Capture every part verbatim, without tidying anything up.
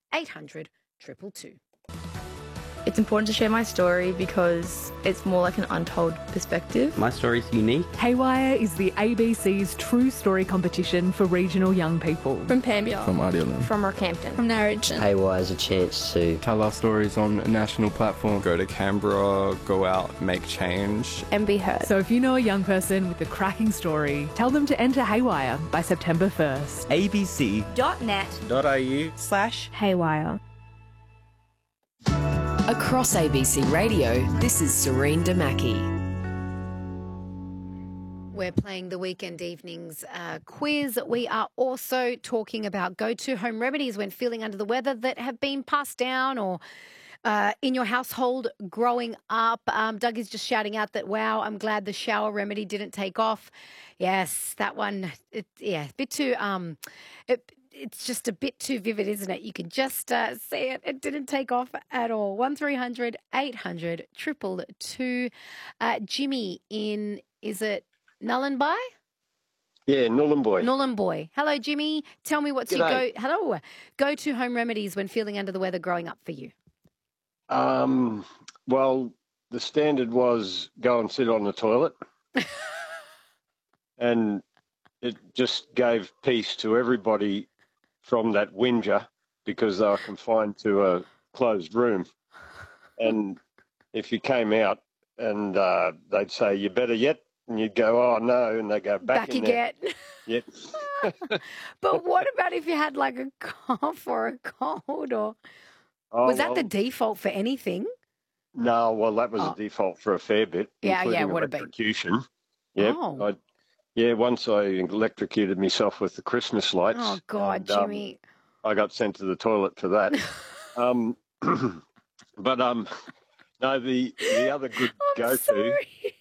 eight hundred two two two. It's important to share my story because it's more like an untold perspective. My story's unique. Haywire is the A B C's true story competition for regional young people. From Pambia. From Idealand. From Rockhampton. From Narrogin. Haywire is a chance to tell our stories on a national platform. Go to Canberra, go out, make change. And be heard. So if you know a young person with a cracking story, tell them to enter Haywire by September first. abc.net.au slash Haywire. Across A B C Radio, this is Serene Damaki. We're playing the Weekend Evenings uh, quiz. We are also talking about go-to home remedies when feeling under the weather that have been passed down or uh, in your household growing up. Um, Doug is just shouting out that, wow, I'm glad the shower remedy didn't take off. Yes, that one, it, yeah, a bit too... Um, it, It's just a bit too vivid, isn't it? You can just uh, see it. It didn't take off at all. one three hundred eight hundred two two two. Uh, Jimmy in, is it Nhulunbuy? Yeah, Nhulunbuy. Nhulunbuy. Hello, Jimmy. Tell me what's G'day. your go, hello, go-to home remedies when feeling under the weather growing up for you. Um, well, the standard was go and sit on the toilet. And it just gave peace to everybody from that whinger because they were confined to a closed room. And if you came out and uh, they'd say, you better yet, and you'd go, oh, no, and they go back, Back in again. there. Yep. But what about if you had like a cough or a cold or Oh, was that well, the default for anything? No, well, that was Oh. a default for a fair bit, Yeah, including yeah, would have been. electrocution. Yep. Oh. I, yeah, once I electrocuted myself with the Christmas lights. Oh, God, and, um, Jimmy. I got sent to the toilet for that. um, but um, no, the the other good I'm go-to. sorry.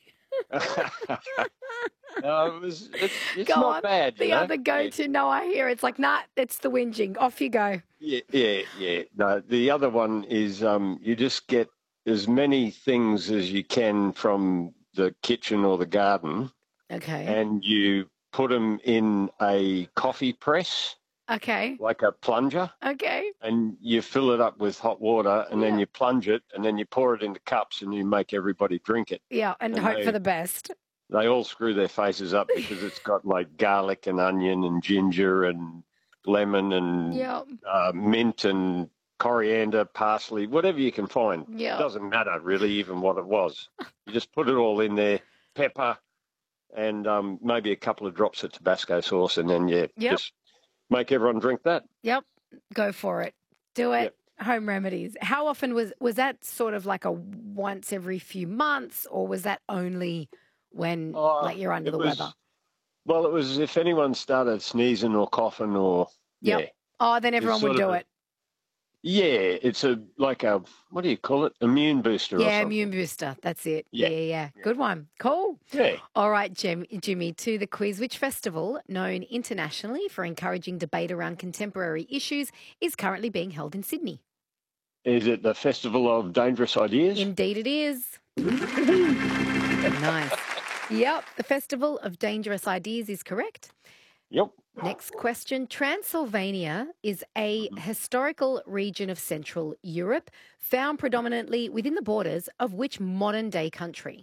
No, it was it's, it's Go not on. bad. The you know? other go-to, no, I hear it's like, nah, it's the whinging. Off you go. Yeah, yeah, yeah. No, the other one is um, you just get as many things as you can from the kitchen or the garden, Okay. and you put them in a coffee press, Okay. like a plunger, Okay. and you fill it up with hot water, and then Yeah. you plunge it, and then you pour it into cups, and you make everybody drink it. Yeah, and, And hope they- for the best. They all screw their faces up because it's got like garlic and onion and ginger and lemon and Yeah. uh, mint and coriander, parsley, whatever you can find. Yeah. It doesn't matter really even what it was. You just put it all in there, pepper, and um, maybe a couple of drops of Tabasco sauce, and then, yeah, Yep. just make everyone drink that. Yep. Go for it. Do it. Yep. Home remedies. How often was was that sort of like a once every few months, or was that only when Oh, like you're under it the was- weather? Well, it was if anyone started sneezing or coughing or, Yep. yeah. Oh, then everyone would sort of do a- it. Yeah, it's a like a, what do you call it? Immune booster or Yeah, something. immune booster. That's it. Yeah. Yeah. yeah, yeah, Good one. Cool. Yeah. All right, Jim, Jimmy, to the quiz. Which festival, known internationally for encouraging debate around contemporary issues, is currently being held in Sydney? Is it the Festival of Dangerous Ideas? Indeed it is. Nice. Yep, the Festival of Dangerous Ideas is correct. Yep. Next question. Transylvania is a historical region of Central Europe found predominantly within the borders of which modern-day country?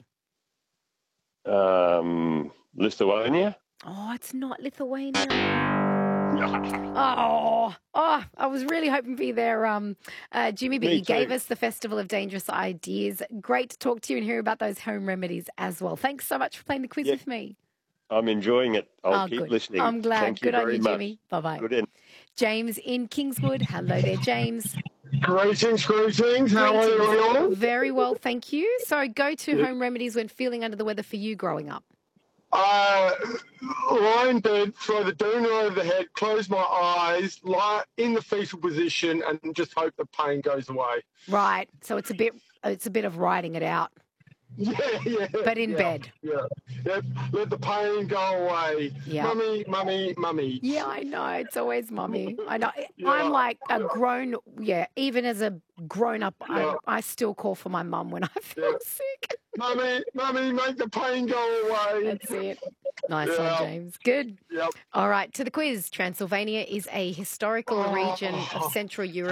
Um, Lithuania? Oh, it's not Lithuania. Oh, oh, I was really hoping for you there, um, uh, Jimmy, but Me you gave too. us the Festival of Dangerous Ideas. Great to talk to you and hear about those home remedies as well. Thanks so much for playing the quiz Yep. with me. I'm enjoying it. I'll Oh, keep good. listening. I'm glad. Thank Good you on very you, much. Jimmy. Bye-bye. Good in. James in Kingswood. Hello there, James. Greetings, greetings. How are you Greetings. all? Very well, thank you. So go to home remedies when feeling under the weather for you growing up. Uh, lie in bed, throw the doona over the head, close my eyes, lie in the fetal position, and just hope the pain goes away. Right. So it's a bit it's a bit of writing it out. Yeah, yeah. But in yeah, bed. Yeah. Yep. Let the pain go away. Yeah. Mummy, mummy, mummy. Yeah, I know. It's always mummy. I know. Yeah, I'm like a yeah. grown, yeah, even as a grown up, Yeah. I, I still call for my mum when I feel Yeah. sick. Mummy, mummy, make the pain go away. That's it. Nice Yeah. one, James. Good. Yep. All right, to the quiz. Transylvania is a historical region of Central Europe.